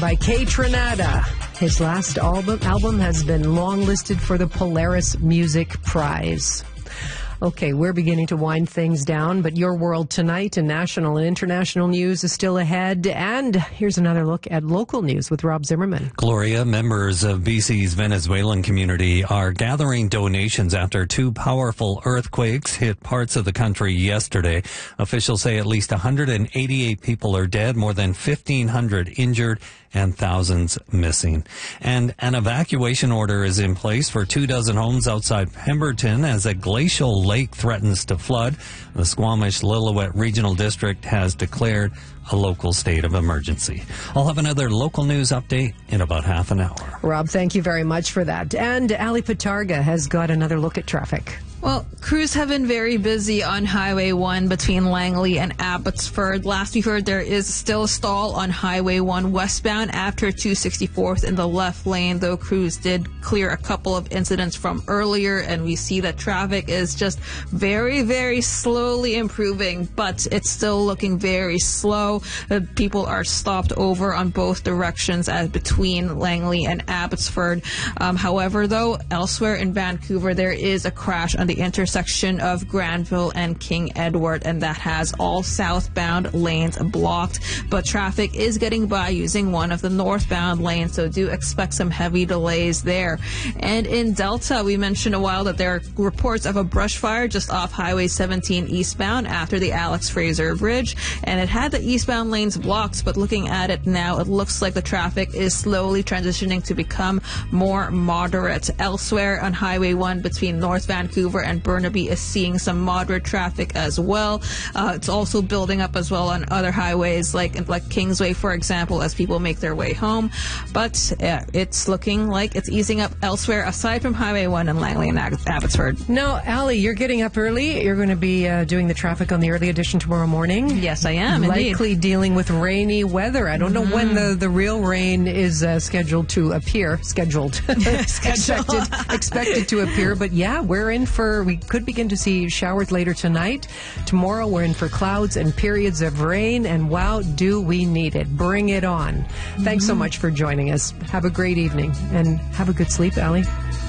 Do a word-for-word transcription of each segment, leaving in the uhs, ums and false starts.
By Kay Trinata. His last album, album has been longlisted for the Polaris Music Prize. Okay, we're beginning to wind things down, but your world tonight and national and international news is still ahead. And here's another look at local news with Rob Zimmerman. Gloria, members of B C's Venezuelan community are gathering donations after two powerful earthquakes hit parts of the country yesterday. Officials say at least one hundred eighty-eight people are dead, more than fifteen hundred injured, and thousands missing. And an evacuation order is in place for two dozen homes outside Pemberton as a glacial lake threatens to flood. The Squamish-Lillooet Regional District has declared a local state of emergency. I'll have another local news update in about half an hour. Rob, thank you very much for that. And Ali Patarga has got another look at traffic. Well, crews have been very busy on Highway one between Langley and Abbotsford. Last we heard, there is still a stall on Highway one westbound after two sixty-fourth in the left lane, though crews did clear a couple of incidents from earlier, and we see that traffic is just very, very slowly improving, but it's still looking very slow. Uh, people are stopped over on both directions as between Langley and Abbotsford. Um, however, though, elsewhere in Vancouver, there is a crash on the intersection of Granville and King Edward, and that has all southbound lanes blocked, but traffic is getting by using one of the northbound lanes, so do expect some heavy delays there. And in Delta, we mentioned a while that there are reports of a brush fire just off Highway seventeen eastbound after the Alex Fraser Bridge, and it had the eastbound lanes blocked, but looking at it now, it looks like the traffic is slowly transitioning to become more moderate. Elsewhere on Highway one between North Vancouver and Burnaby is seeing some moderate traffic as well. Uh, it's also building up as well on other highways like like Kingsway, for example, as people make their way home. But uh, it's looking like it's easing up elsewhere aside from Highway one and Langley and Abbotsford. Now, Ali, you're getting up early. You're going to be uh, doing the traffic on the early edition tomorrow morning. Yes, I am. Likely indeed. dealing with rainy weather. I don't mm-hmm. know when the, the real rain is uh, scheduled to appear. Scheduled. expected, expected to appear. But yeah, we're in for We could begin to see showers later tonight. Tomorrow we're in for clouds and periods of rain, and wow, do we need it. Bring it on. Mm-hmm. Thanks so much for joining us. Have a great evening, and have a good sleep, Ali.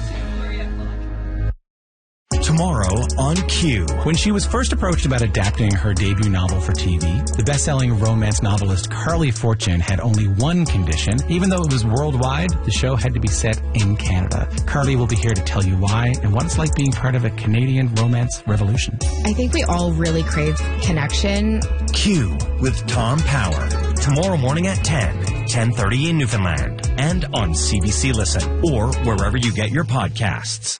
Tomorrow on Q. When she was first approached about adapting her debut novel for T V, the best-selling romance novelist Carly Fortune had only one condition. Even though it was worldwide, the show had to be set in Canada. Carly will be here to tell you why and what it's like being part of a Canadian romance revolution. I think we all really crave connection. Q with Tom Power. Tomorrow morning at ten, ten thirty in Newfoundland, and on C B C Listen, or wherever you get your podcasts.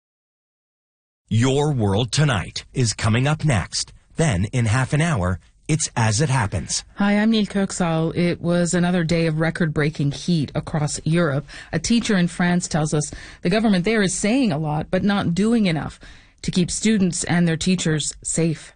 Your World Tonight is coming up next. Then, in half an hour, it's As It Happens. Hi, I'm Neil Kirksall. It was another day of record-breaking heat across Europe. A teacher in France tells us the government there is saying a lot, but not doing enough to keep students and their teachers safe.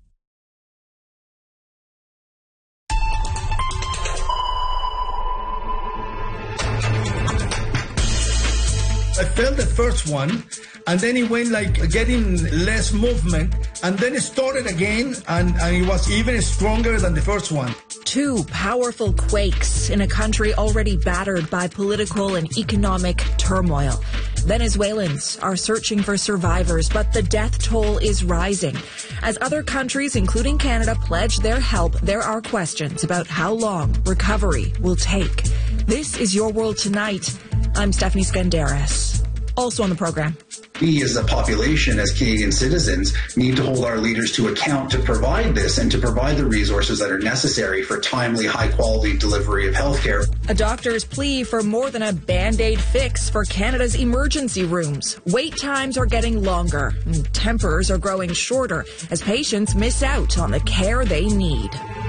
I felt the first one, and then it went like getting less movement, and then it started again, and, and it was even stronger than the first one. Two powerful quakes in a country already battered by political and economic turmoil. Venezuelans are searching for survivors, but the death toll is rising. As other countries, including Canada, pledge their help, there are questions about how long recovery will take. This is Your World Tonight. I'm Stephanie Skandaris. Also on the program. We as a population, as Canadian citizens, need to hold our leaders to account to provide this and to provide the resources that are necessary for timely, high-quality delivery of healthcare. A doctor's plea for more than a Band-Aid fix for Canada's emergency rooms. Wait times are getting longer, and tempers are growing shorter as patients miss out on the care they need.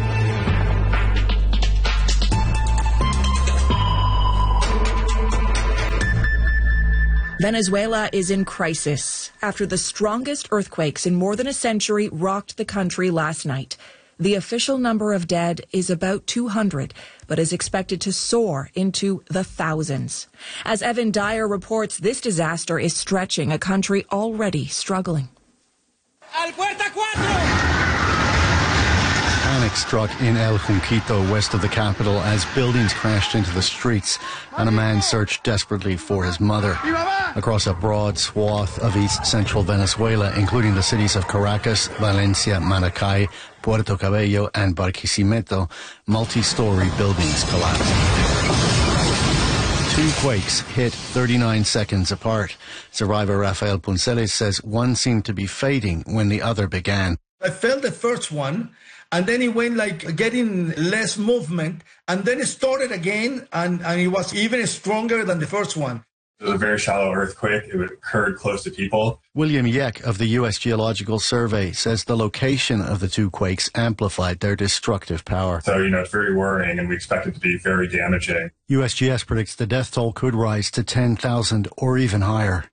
Venezuela is in crisis after the strongest earthquakes in more than a century rocked the country last night. The official number of dead is about two hundred, but is expected to soar into the thousands. As Evan Dyer reports, this disaster is stretching a country already struggling. Al puerta cuatro! Panic earthquake struck in El Junquito, west of the capital, as buildings crashed into the streets and a man searched desperately for his mother. Across a broad swath of east-central Venezuela, including the cities of Caracas, Valencia, Maracay, Puerto Cabello, and Barquisimeto, multi-story buildings collapsed. Two quakes hit thirty-nine seconds apart. Survivor Rafael Punceles says one seemed to be fading when the other began. I felt the first one, and then it went like getting less movement, and then it started again, and, and it was even stronger than the first one. It was a very shallow earthquake. It occurred close to people. William Yeck of the U S Geological Survey says the location of the two quakes amplified their destructive power. So, you know, it's very worrying, and we expect it to be very damaging. U S G S predicts the death toll could rise to ten thousand or even higher.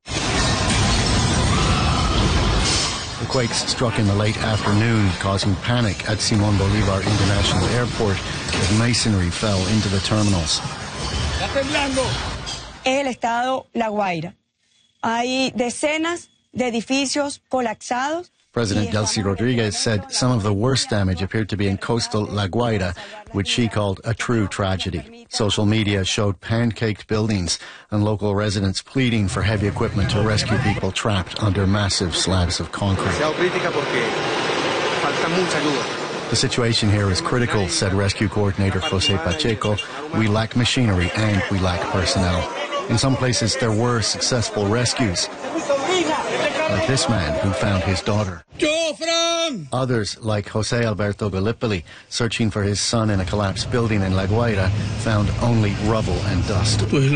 The quakes struck in the late afternoon, causing panic at Simón Bolívar International Airport as masonry fell into the terminals. El estado La Guaira. Hay decenas de edificios colapsados. President Delcy Rodriguez said some of the worst damage appeared to be in coastal La Guaira, which she called a true tragedy. Social media showed pancaked buildings and local residents pleading for heavy equipment to rescue people trapped under massive slabs of concrete. The situation here is critical, said rescue coordinator Jose Pacheco. We lack machinery and we lack personnel. In some places, there were successful rescues, like this man who found his daughter. Others, like Jose Alberto Gallipoli, searching for his son in a collapsed building in La Guaira, found only rubble and dust.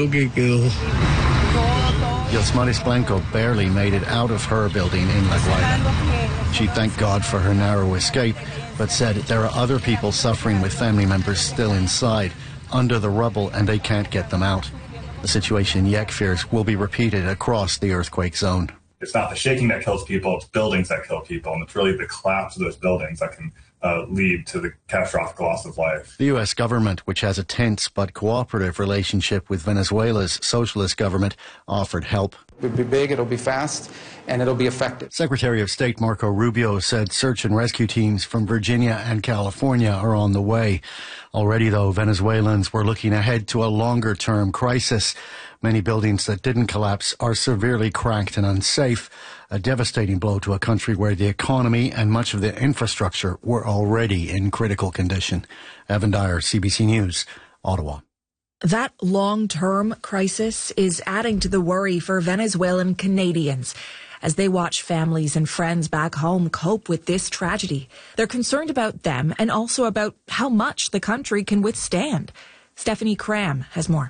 Yosmaris Blanco barely made it out of her building in La Guaira. She thanked God for her narrow escape, but said there are other people suffering with family members still inside, under the rubble, and they can't get them out. The situation Yeck fears will be repeated across the earthquake zone. It's not the shaking that kills people, it's buildings that kill people, and it's really the collapse of those buildings that can uh, lead to the catastrophic loss of life. The U S government, which has a tense but cooperative relationship with Venezuela's socialist government, offered help. It'll be big, it'll be fast, and it'll be effective. Secretary of State Marco Rubio said search and rescue teams from Virginia and California are on the way. Already, though, Venezuelans were looking ahead to a longer-term crisis. Many buildings that didn't collapse are severely cracked and unsafe, a devastating blow to a country where the economy and much of the infrastructure were already in critical condition. Evan Dyer, C B C News, Ottawa. That long-term crisis is adding to the worry for Venezuelan Canadians as they watch families and friends back home cope with this tragedy. They're concerned about them and also about how much the country can withstand. Stephanie Cram has more.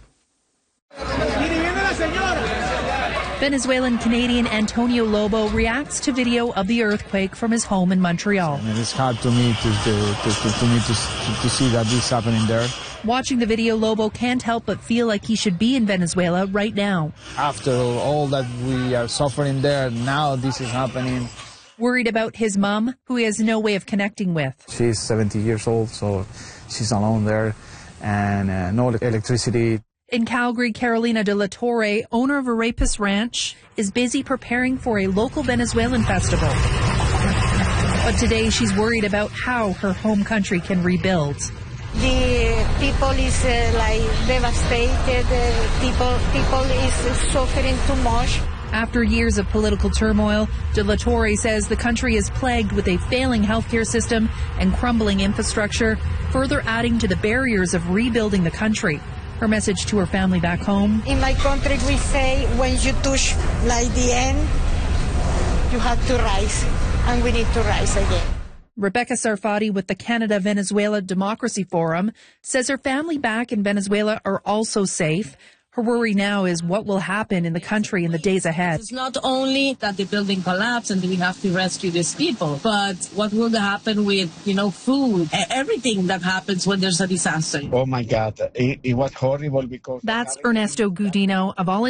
Venezuelan Canadian Antonio Lobo reacts to video of the earthquake from his home in Montreal. And it's hard to me to, to, to, to, me to, to see that this is happening there. Watching the video, Lobo can't help but feel like he should be in Venezuela right now. After all that we are suffering there, now this is happening. Worried about his mom, who he has no way of connecting with. She's seventy years old, so she's alone there, and uh, no electricity. In Calgary, Carolina de la Torre, owner of a Rapist Ranch, is busy preparing for a local Venezuelan festival. But today she's worried about how her home country can rebuild. The people is uh, like devastated. Uh, people, people is suffering too much. After years of political turmoil, de la Torre says the country is plagued with a failing healthcare system and crumbling infrastructure, further adding to the barriers of rebuilding the country. Her message to her family back home. In my country, we say when you touch like the end, you have to rise, and we need to rise again. Rebecca Sarfati with the Canada-Venezuela Democracy Forum says her family back in Venezuela are also safe. Her worry now is what will happen in the country in the days ahead. It's not only that the building collapsed and we have to rescue these people, but what will happen with, you know, food, everything that happens when there's a disaster. Oh, my God. It, it was horrible because... That's Ernesto Gudino of All